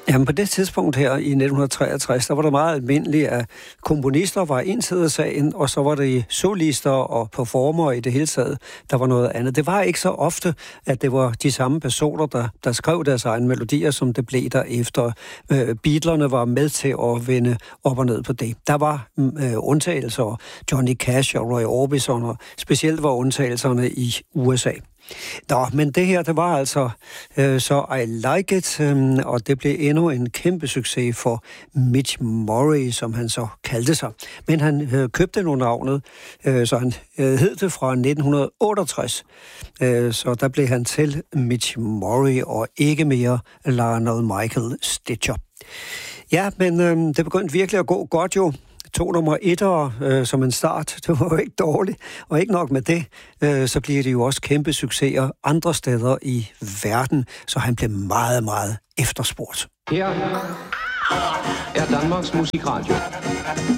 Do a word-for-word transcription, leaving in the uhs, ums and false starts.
Jamen på det tidspunkt her i nitten treogtres, der var det meget almindeligt, at komponister var en side af sagen, og så var det solister og performer i det hele taget, der var noget andet. Det var ikke så ofte, at det var de samme personer, der, der skrev deres egne melodier, som det blev der efter. Øh, Beatlerne var med til at vende op og ned på det. Der var øh, undtagelser, Johnny Cash og Roy Orbison, og specielt var undtagelserne i U S A. Nå, men det her, det var altså øh, så I Like It, øh, og det blev endnu en kæmpe succes for Mitch Murray, som han så kaldte sig. Men han øh, købte nu navnet, øh, så han øh, hed det fra nitten otteogtres. Øh, så der blev han til Mitch Murray og ikke mere Lionel Michael Stitcher. Ja, men øh, det begyndte virkelig at gå godt jo. To nummer etter øh, som en start, det var jo ikke dårligt. Og ikke nok med det, øh, så bliver det jo også kæmpe succeser andre steder i verden, så han blev meget, meget efterspurgt. Her er Danmarks Musikradio.